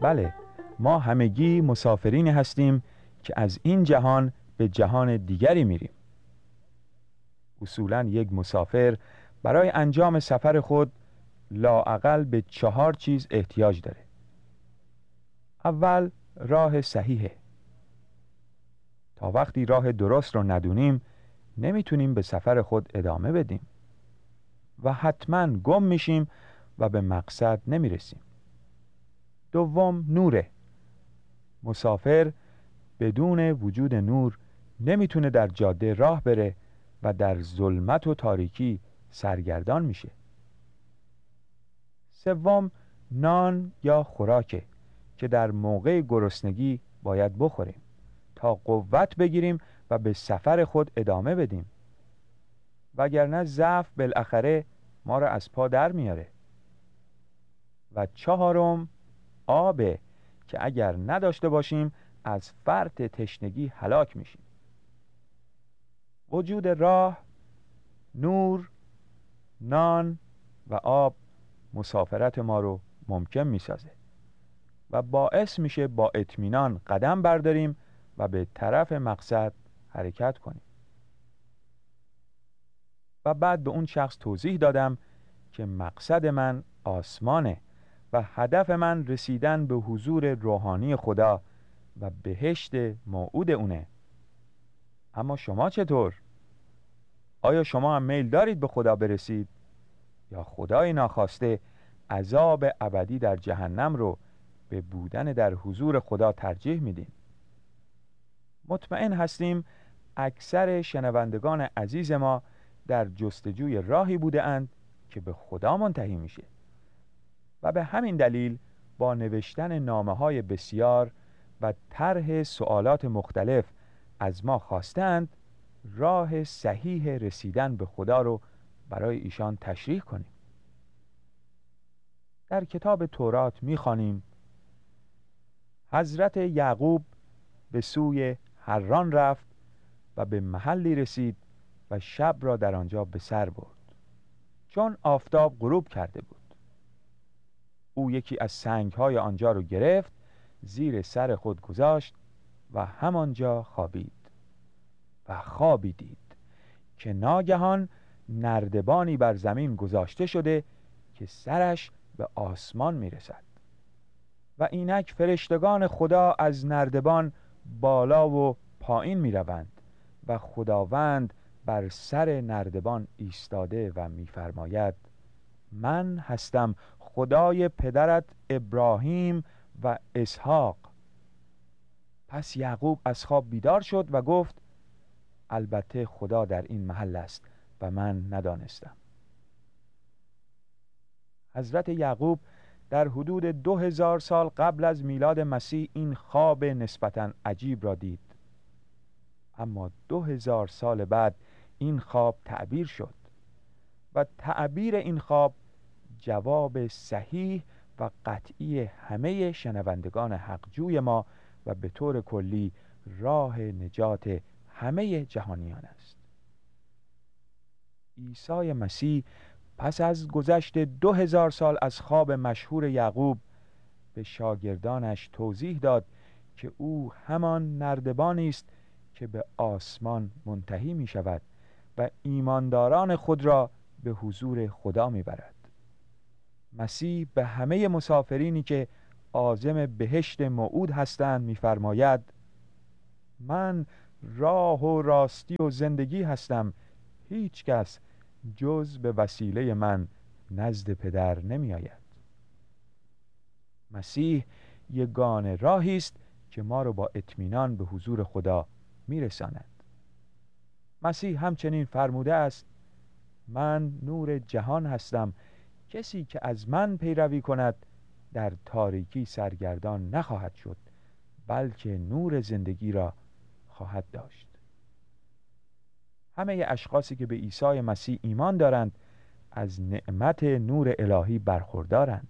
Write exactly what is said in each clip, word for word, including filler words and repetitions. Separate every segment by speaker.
Speaker 1: بله، ما همگی مسافرینی هستیم که از این جهان به جهان دیگری میریم. اصولاً یک مسافر برای انجام سفر خود لااقل به چهار چیز احتیاج داره. اول، راه صحیحه. تا وقتی راه درست رو ندونیم نمیتونیم به سفر خود ادامه بدیم و حتما گم میشیم و به مقصد نمیرسیم. دوم، نوره. مسافر بدون وجود نور نمیتونه در جاده راه بره و در ظلمت و تاریکی سرگردان میشه. سوم، نان یا خوراکه که در موقع گرسنگی باید بخوریم تا قوت بگیریم و به سفر خود ادامه بدیم، وگرنه ضعف بالاخره ما را از پا در میاره. و چهارم، آبه که اگر نداشته باشیم از فرط تشنگی هلاک میشیم. وجود راه، نور، نان و آب مسافرت ما رو ممکن میسازه و باعث میشه با اطمینان قدم برداریم و به طرف مقصد حرکت کنیم. و بعد به اون شخص توضیح دادم که مقصد من آسمانه و هدف من رسیدن به حضور روحانی خدا و بهشت موعود اونه. اما شما چطور؟ آیا شما هم میل دارید به خدا برسید یا خدای ناخواسته عذاب ابدی در جهنم رو به بودن در حضور خدا ترجیح میدین؟ مطمئن هستیم اکثر شنوندگان عزیز ما در جستجوی راهی بوده اند که به خدا منتهی میشه و به همین دلیل با نوشتن نامه‌های بسیار و طرح سوالات مختلف از ما خواستند راه صحیح رسیدن به خدا رو برای ایشان تشریح کنیم. در کتاب تورات می‌خوانیم حضرت یعقوب به سوی حران رفت و به محلی رسید و شب را در آنجا به سر برد چون آفتاب غروب کرده بود. او یکی از سنگ‌های آنجا رو گرفت، زیر سر خود گذاشت و همانجا خوابید و خوابی دید که ناگهان نردبانی بر زمین گذاشته شده که سرش به آسمان میرسد و اینک فرشتگان خدا از نردبان بالا و پایین میروند و خداوند بر سر نردبان ایستاده و میفرماید من هستم خدای پدرت ابراهیم و اسحاق. پس یعقوب از خواب بیدار شد و گفت البته خدا در این محل است و من ندانستم. حضرت یعقوب در حدود دو هزار سال قبل از میلاد مسیح این خواب نسبتاً عجیب را دید، اما دو هزار سال بعد این خواب تعبیر شد و تعبیر این خواب جواب صحیح و قطعی همه شنوندگان حقجوی ما و به طور کلی راه نجات همه جهانیان است. عیسی مسیح پس از گذشت دو هزار سال از خواب مشهور یعقوب به شاگردانش توضیح داد که او همان نردبانی است که به آسمان منتهی می شود و ایمانداران خود را به حضور خدا می برد. مسیح به همه مسافرینی که عازم بهشت موعود هستند می‌فرماید من راه و راستی و زندگی هستم، هیچ کس جز به وسیله من نزد پدر نمی آید. مسیح یگانه راهی است که ما را با اطمینان به حضور خدا می‌رساند. مسیح همچنین فرموده است من نور جهان هستم، کسی که از من پیروی کند در تاریکی سرگردان نخواهد شد بلکه نور زندگی را خواهد داشت. همه اشخاصی که به عیسی مسیح ایمان دارند از نعمت نور الهی برخوردارند.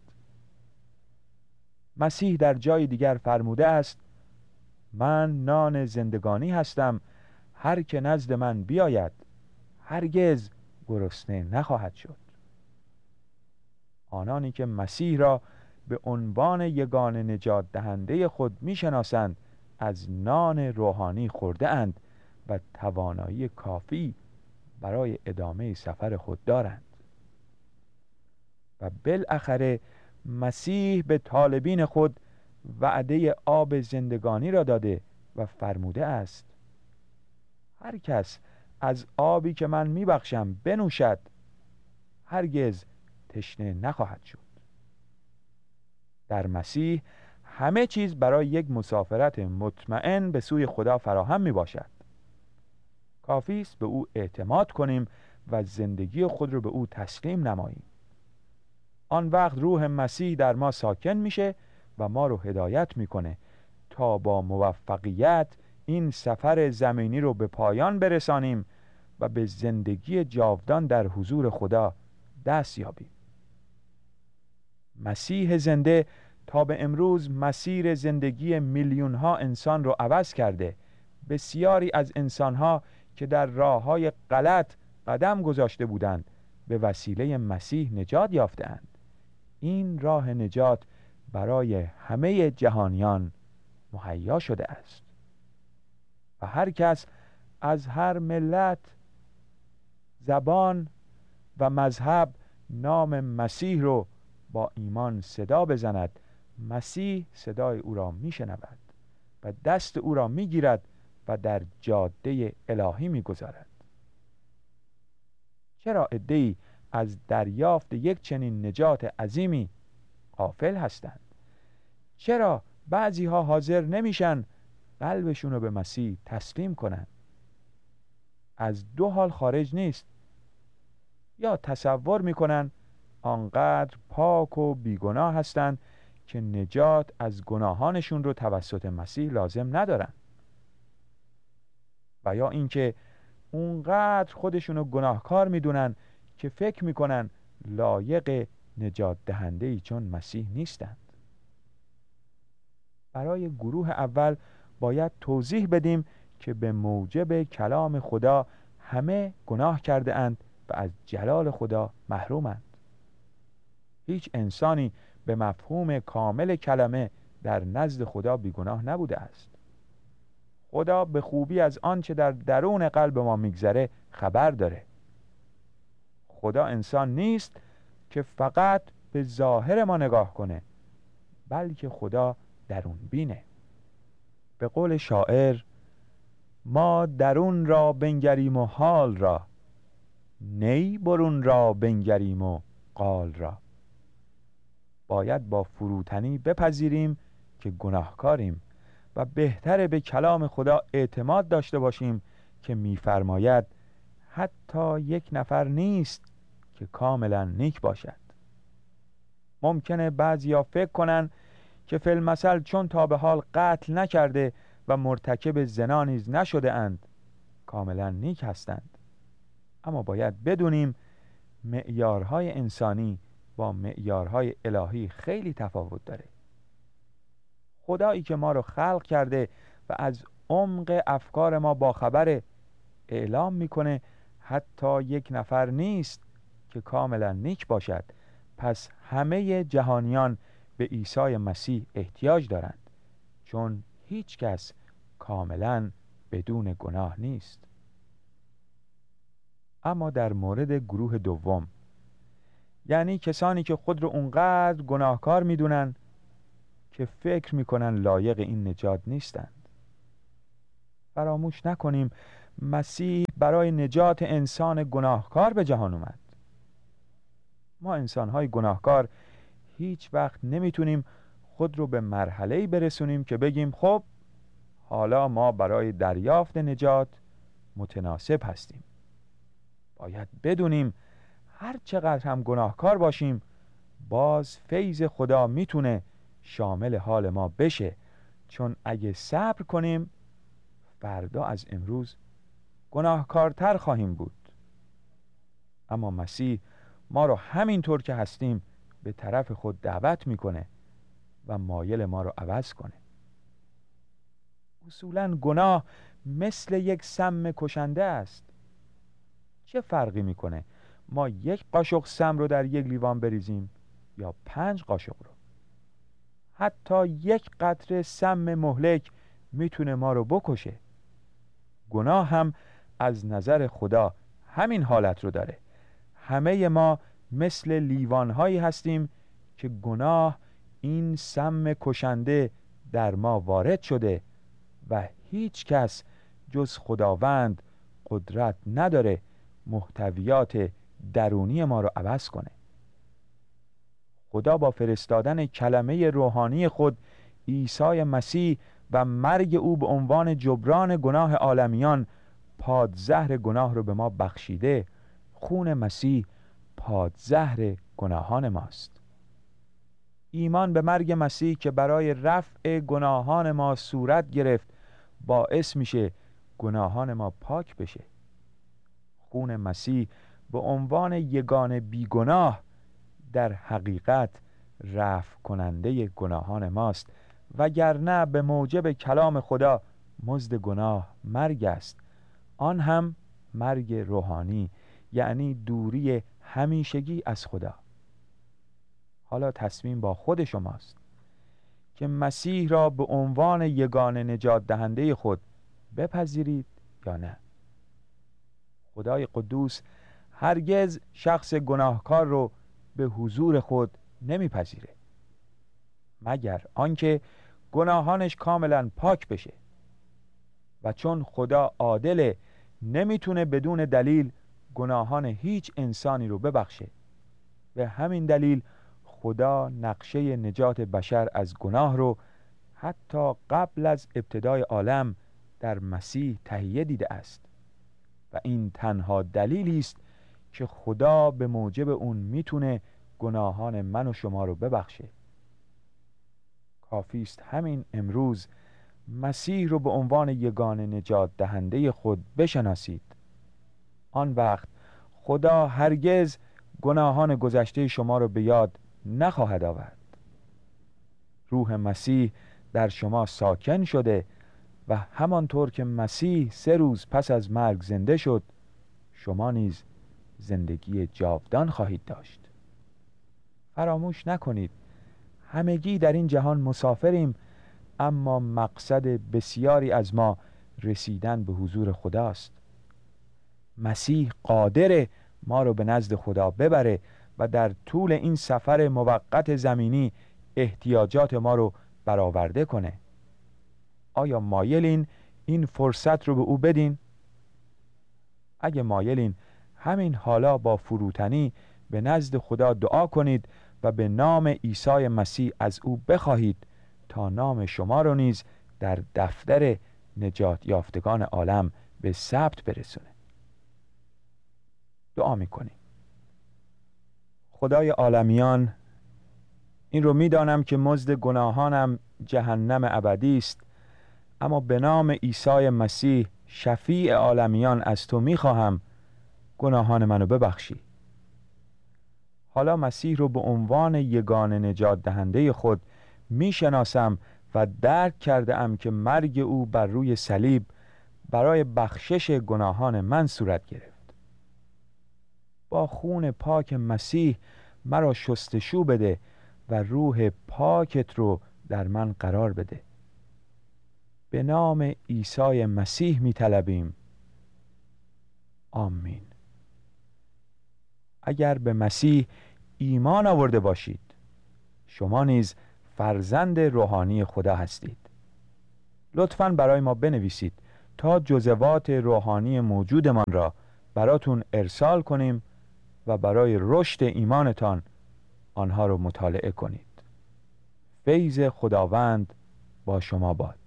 Speaker 1: مسیح در جای دیگر فرموده است من نان زندگانی هستم، هر که نزد من بیاید هرگز گرسنه نخواهد شد. آنانی که مسیح را به عنوان یگانه نجات دهنده خود میشناسند از نان روحانی خورده اند و توانایی کافی برای ادامه سفر خود دارند. و بالاخره مسیح به طالبین خود وعده آب زندگانی را داده و فرموده است: هر کس از آبی که من میبخشم بنوشد هرگز تشنه نخواهد شد. در مسیح همه چیز برای یک مسافرت مطمئن به سوی خدا فراهم می باشد. کافی است به او اعتماد کنیم و زندگی خود رو به او تسلیم نماییم. آن وقت روح مسیح در ما ساکن میشه و ما رو هدایت میکنه تا با موفقیت این سفر زمینی رو به پایان برسانیم و به زندگی جاودان در حضور خدا دست یابیم. مسیح زنده تا به امروز مسیر زندگی میلیون ها انسان رو عوض کرده. بسیاری از انسان ها که در راه‌های غلط قدم گذاشته بودند به وسیله مسیح نجات یافتند. این راه نجات برای همه جهانیان مهیا شده است و هر کس از هر ملت، زبان و مذهب نام مسیح رو با ایمان صدا بزند، مسیح صدای او را میشنود و دست او را میگیرد و در جاده الهی میگذارد. چرا عده‌ای از دریافت یک چنین نجات عظیمی غافل هستند؟ چرا بعضی ها حاضر نمیشن قلبشون رو به مسیح تسلیم کنند؟ از دو حال خارج نیست: یا تصور میکنن آنقدر پاک و بیگناه هستند که نجات از گناهانشون رو توسط مسیح لازم ندارن، و یا اینکه اونقدر خودشون رو گناهکار میدونن که فکر میکنن لایق نجات دهنده‌ای چون مسیح نیستند. برای گروه اول باید توضیح بدیم که به موجب کلام خدا همه گناه کرده اند و از جلال خدا محرومند. هیچ انسانی به مفهوم کامل کلمه در نزد خدا بیگناه نبوده است. خدا به خوبی از آنچه در درون قلب ما میگذره خبر داره. خدا انسان نیست که فقط به ظاهر ما نگاه کنه، بلکه خدا درون بینه. به قول شاعر: ما درون را بنگریم و حال را، نی برون را بنگریم و قال را. باید با فروتنی بپذیریم که گناهکاریم و بهتره به کلام خدا اعتماد داشته باشیم که می‌فرماید حتی یک نفر نیست که کاملا نیک باشد. ممکنه بعضیا فکر کنن که فی المثل چون تا به حال قتل نکرده و مرتکب زنا نیز نشده اند کاملا نیک هستند، اما باید بدونیم معیارهای انسانی با معیارهای الهی خیلی تفاوت داره. خدایی که ما رو خلق کرده و از عمق افکار ما باخبره اعلام میکنه حتی یک نفر نیست که کاملا نیک باشد. پس همه جهانیان به عیسی مسیح احتیاج دارند، چون هیچ کس کاملا بدون گناه نیست. اما در مورد گروه دوم، یعنی کسانی که خود رو اونقدر گناهکار میدونن که فکر میکنن لایق این نجات نیستند، فراموش نکنیم مسیح برای نجات انسان گناهکار به جهان اومد. ما انسان‌های گناهکار هیچ وقت نمیتونیم خود رو به مرحله‌ای برسونیم که بگیم خب حالا ما برای دریافت نجات متناسب هستیم. باید بدونیم هر چقدر هم گناهکار باشیم باز فیض خدا میتونه شامل حال ما بشه، چون اگه صبر کنیم فردا از امروز گناهکارتر خواهیم بود. اما مسیح ما رو همینطور که هستیم به طرف خود دعوت میکنه و مایل ما رو عوض کنه. اصولاً گناه مثل یک سم کشنده است. چه فرقی میکنه ما یک قاشق سم رو در یک لیوان بریزیم یا پنج قاشق رو؟ حتی یک قطره سم مهلک میتونه ما رو بکشه. گناه هم از نظر خدا همین حالت رو داره. همه ما مثل لیوانهایی هستیم که گناه این سم کشنده در ما وارد شده و هیچ کس جز خداوند قدرت نداره محتویات درونی ما رو عوض کنه. خدا با فرستادن کلمه روحانی خود عیسی مسیح و مرگ او به عنوان جبران گناه عالمیان پادزهر گناه رو به ما بخشیده. خون مسیح پادزهر گناهان ماست. ایمان به مرگ مسیح که برای رفع گناهان ما صورت گرفت باعث میشه گناهان ما پاک بشه. خون مسیح به عنوان یگانه بیگناه در حقیقت رفع کننده گناهان ماست، وگرنه به موجب کلام خدا مزد گناه مرگ است، آن هم مرگ روحانی، یعنی دوری همیشگی از خدا. حالا تصمیم با خود شماست که مسیح را به عنوان یگانه نجات دهنده خود بپذیرید یا نه. خدای قدوس هرگز شخص گناهکار رو به حضور خود نمیپذیره مگر آنکه گناهانش کاملا پاک بشه، و چون خدا عادله نمیتونه بدون دلیل گناهان هیچ انسانی رو ببخشه. به همین دلیل خدا نقشه نجات بشر از گناه رو حتی قبل از ابتدای عالم در مسیح تهیه دیده است و این تنها دلیلی است که خدا به موجب اون میتونه گناهان من و شما رو ببخشه. کافی است همین امروز مسیح رو به عنوان یگانه نجات دهنده خود بشناسید. آن وقت خدا هرگز گناهان گذشته شما رو به یاد نخواهد آورد. روح مسیح در شما ساکن شده و همانطور که مسیح سه روز پس از مرگ زنده شد، شما نیز زندگی جاودان خواهید داشت. فراموش نکنید همگی در این جهان مسافریم، اما مقصد بسیاری از ما رسیدن به حضور خداست. مسیح قادر ما رو به نزد خدا ببره و در طول این سفر موقت زمینی احتیاجات ما رو برآورده کنه. آیا مایلین این فرصت رو به او بدین؟ اگه مایلین همین حالا با فروتنی به نزد خدا دعا کنید و به نام عیسی مسیح از او بخواهید تا نام شما رو نیز در دفتر نجات یافتگان عالم به ثبت برسونه. دعا میکنیم. خدای عالمیان، این رو میدانم که مزد گناهانم جهنم ابدی است، اما به نام عیسی مسیح شفیع عالمیان از تو میخواهم گناهان منو ببخشی. حالا مسیح رو به عنوان یگانه نجات دهنده خود میشناسم و درک کرده ام که مرگ او بر روی صلیب برای بخشش گناهان من صورت گرفت. با خون پاک مسیح مرا شستشو بده و روح پاکت رو در من قرار بده. به نام عیسی مسیح می طلبیم. آمین. اگر به مسیح ایمان آورده باشید، شما نیز فرزند روحانی خدا هستید. لطفاً برای ما بنویسید تا جزوات روحانی موجودمان را براتون ارسال کنیم و برای رشد ایمانتان آنها را مطالعه کنید. فیض خداوند با شما باد.